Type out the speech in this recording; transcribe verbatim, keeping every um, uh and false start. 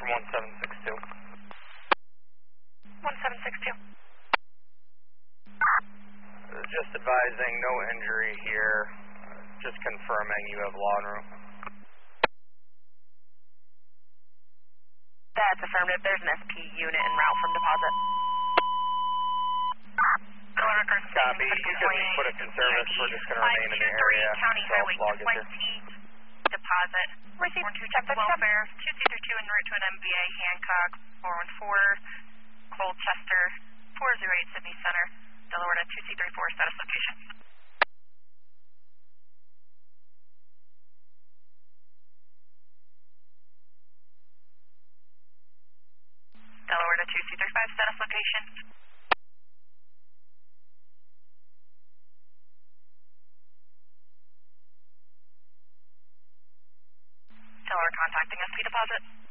from one seven six two. one seven six two. Just advising, no injury here. Just confirming you have law and room. That's affirmative. There's an S P unit en route from deposit. Copy. You can be put us in service. We're just going to remain in the area. County So Highway log it two here. deposit. Receive one two check welfare. two C three two en route to an M B A Hancock. four one four Colchester. four zero eight Sydney Center. Delaware to two C three four status location. Delaware to two C three five status location. Delaware contacting S P deposit.